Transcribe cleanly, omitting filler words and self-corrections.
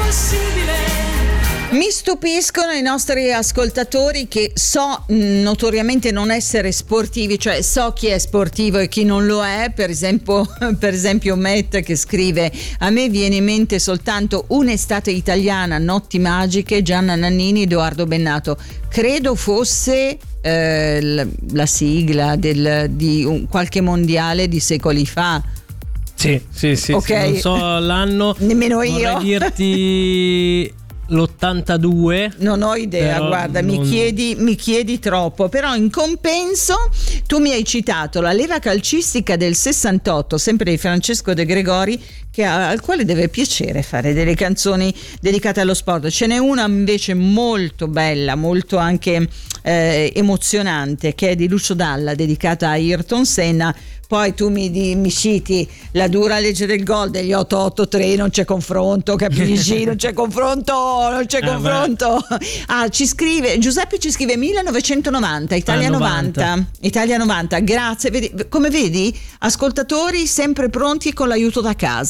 Mi stupiscono i nostri ascoltatori che so notoriamente non essere sportivi, cioè so chi è sportivo e chi non lo è. Per esempio Matt che scrive: a me viene in mente soltanto Un'estate italiana, Notti magiche, Gianna Nannini, Edoardo Bennato. Credo fosse la sigla di qualche mondiale di secoli fa. Sì, okay. Non so l'anno, nemmeno io. Vorrei dirti l'82. Non ho idea, guarda, mi chiedi troppo. Però in compenso tu mi hai citato la leva calcistica del 68, sempre di Francesco De Gregori, al quale deve piacere fare delle canzoni dedicate allo sport. Ce n'è una invece molto bella, molto anche emozionante, che è di Lucio Dalla, dedicata a Ayrton Senna. Poi tu mi citi la dura legge del gol degli 883, non c'è confronto, capisci? Non c'è confronto. Giuseppe ci scrive 1990, Italia 90. Italia 90, grazie. Come vedi, ascoltatori sempre pronti con l'aiuto da casa.